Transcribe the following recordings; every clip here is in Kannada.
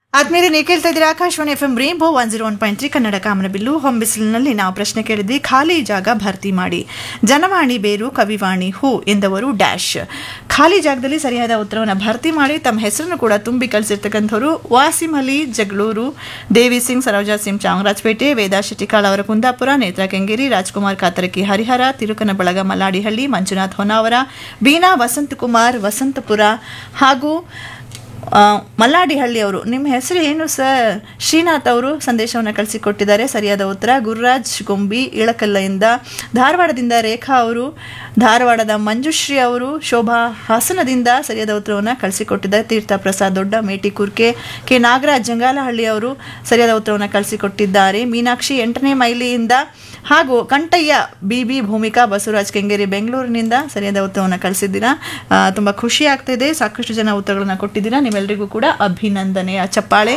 ಆದ್ಮೇಲೆ ನೀವು ಕೇಳ್ತಾ ಇದ್ದೀರಾ ಆಕಾಶವಾಣಿ FM ರೇನ್ಬೋ 101.3 ಕನ್ನಡ ಕಾಮನಬಿಲ್ಲು. ಹೊಂಬಿಸಿಲಿನಲ್ಲಿ ನಾವು ಪ್ರಶ್ನೆ ಕೇಳಿದ್ವಿ, ಖಾಲಿ ಜಾಗ ಭರ್ತಿ ಮಾಡಿ. ಜನವಾಣಿ ಬೇರು ಕವಿವಾಣಿ ಹೂ ಎಂದವರು ಡ್ಯಾಶ್. ಖಾಲಿ ಜಾಗದಲ್ಲಿ ಸರಿಯಾದ ಉತ್ತರವನ್ನು ಭರ್ತಿ ಮಾಡಿ ತಮ್ಮ ಹೆಸರನ್ನು ಕೂಡ ತುಂಬಿ ಕಳಿಸಿರ್ತಕ್ಕಂಥವ್ರು ವಾಸಿಂ ಅಲಿ ಜಗಳೂರು, ದೇವಿ ಸಿಂಗ್, ಸರೋಜಾ ಸಿಂಗ್ ಚಾಮರಾಜಪೇಟೆ, ವೇದಾ ಶೆಟ್ಟಿಕಾಳ್ ಅವರ ಕುಂದಾಪುರ, ನೇತ್ರಾ ಕೆಂಗೇರಿ, ರಾಜ್ಕುಮಾರ್ ಕಾತರಕಿ ಹರಿಹರ, ತಿರುಕನ ಬಳಗ ಮಲ್ಲಾಡಿಹಳ್ಳಿ, ಮಂಜುನಾಥ್ ಹೊನ್ನಾವರ, ಬೀನಾ ವಸಂತಕುಮಾರ್ ವಸಂತಪುರ ಹಾಗೂ ಮಲ್ಲಾಡಿಹಳ್ಳಿ ಅವರು. ನಿಮ್ಮ ಹೆಸರು ಏನು ಸರ್? ಶ್ರೀನಾಥ್ ಅವರು ಸಂದೇಶವನ್ನು ಕಳಿಸಿಕೊಟ್ಟಿದ್ದಾರೆ. ಸರಿಯಾದ ಉತ್ತರ ಗುರುರಾಜ್ ಗೊಂಬಿ ಇಳಕಲ್ಲಿಂದ. ಧಾರವಾಡದಿಂದ ರೇಖಾ ಅವರು, ಧಾರವಾಡದ ಮಂಜುಶ್ರೀ ಅವರು, ಶೋಭಾ ಹಾಸನದಿಂದ ಸರಿಯಾದ ಉತ್ತರವನ್ನು ಕಳಿಸಿಕೊಟ್ಟಿದ್ದಾರೆ. ತೀರ್ಥ ಪ್ರಸಾದ್ ದೊಡ್ಡ ಮೇಟಿ ಕುರ್ಕೆ, ಕೆ ನಾಗರಾಜ್ ಜಂಗಾಲಹಳ್ಳಿ ಅವರು ಸರಿಯಾದ ಉತ್ತರವನ್ನು ಕಳಿಸಿಕೊಟ್ಟಿದ್ದಾರೆ. ಮೀನಾಕ್ಷಿ 8ನೇ ಮೈಲಿಯಿಂದ ಹಾಗೂ ಕಂಠಯ್ಯ BB ಭೂಮಿಕಾ ಬಸವರಾಜ್ ಕೆಂಗೇರಿ ಬೆಂಗಳೂರಿನಿಂದ ಸರಿಯಾದ ಉತ್ತರವನ್ನು ಕಳಿಸಿದ್ದೀರಾ. ತುಂಬ ಖುಷಿ ಆಗ್ತಿದೆ, ಸಾಕಷ್ಟು ಜನ ಉತ್ತರಗಳನ್ನು ಕೊಟ್ಟಿದ್ದೀರಾ. ನಿಮ್ಮೆಲ್ಲರಿಗೂ ಕೂಡ ಅಭಿನಂದನೆಯ ಚಪ್ಪಾಳೆ.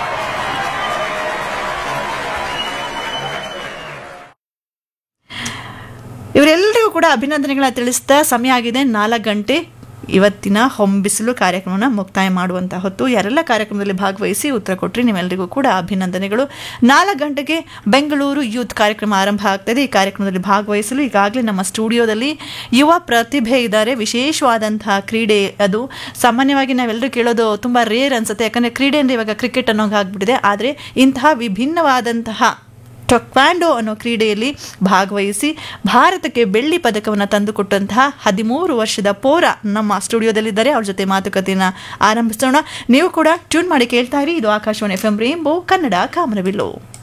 ಇವರೆಲ್ಲರಿಗೂ ಕೂಡ ಅಭಿನಂದನೆಗಳನ್ನ ತಿಳಿಸ್ತಾ ಸಮಯ ಆಗಿದೆ 4 ಗಂಟೆ. ಇವತ್ತಿನ ಹೊಂಬಿಸಿಲು ಕಾರ್ಯಕ್ರಮವನ್ನು ಮುಕ್ತಾಯ ಮಾಡುವಂಥ ಹೊತ್ತು. ಯಾರೆಲ್ಲ ಕಾರ್ಯಕ್ರಮದಲ್ಲಿ ಭಾಗವಹಿಸಿ ಉತ್ತರ ಕೊಟ್ಟರೆ ನಿಮ್ಮೆಲ್ಲರಿಗೂ ಕೂಡ ಅಭಿನಂದನೆಗಳು. 4 ಗಂಟೆಗೆ ಬೆಂಗಳೂರು ಯೂತ್ ಕಾರ್ಯಕ್ರಮ ಆರಂಭ ಆಗ್ತದೆ. ಈ ಕಾರ್ಯಕ್ರಮದಲ್ಲಿ ಭಾಗವಹಿಸಲು ಈಗಾಗಲೇ ನಮ್ಮ ಸ್ಟುಡಿಯೋದಲ್ಲಿ ಯುವ ಪ್ರತಿಭೆ ಇದ್ದಾರೆ. ವಿಶೇಷವಾದಂತಹ ಕ್ರೀಡೆ ಅದು. ಸಾಮಾನ್ಯವಾಗಿ ನಾವೆಲ್ಲರೂ ಕೇಳೋದು ತುಂಬ ರೇರ್ ಅನ್ಸುತ್ತೆ, ಯಾಕಂದರೆ ಕ್ರೀಡೆ ಅಂದರೆ ಇವಾಗ ಕ್ರಿಕೆಟ್ ಅನ್ನೋಂಗೆ ಆಗ್ಬಿಟ್ಟಿದೆ. ಆದರೆ ಇಂತಹ ವಿಭಿನ್ನವಾದಂತಹ ಟೊಕ್ವಾಂಡೋ ಅನ್ನೋ ಕ್ರೀಡೆಯಲ್ಲಿ ಭಾಗವಹಿಸಿ ಭಾರತಕ್ಕೆ ಬೆಳ್ಳಿ ಪದಕವನ್ನು ತಂದುಕೊಟ್ಟಂತಹ 13 ವರ್ಷದ ಪೋರ ನಮ್ಮ ಸ್ಟುಡಿಯೋದಲ್ಲಿದ್ದಾರೆ. ಅವ್ರ ಜೊತೆ ಮಾತುಕತೆಯನ್ನು ಆರಂಭಿಸೋಣ. ನೀವು ಕೂಡ ಟ್ಯೂನ್ ಮಾಡಿ ಕೇಳ್ತಾ ಇರಿ. ಇದು ಆಕಾಶವಾಣಿ FM ರೇನ್ಬೋ ಕನ್ನಡ ಕಾಮನಬಿಲ್ಲು.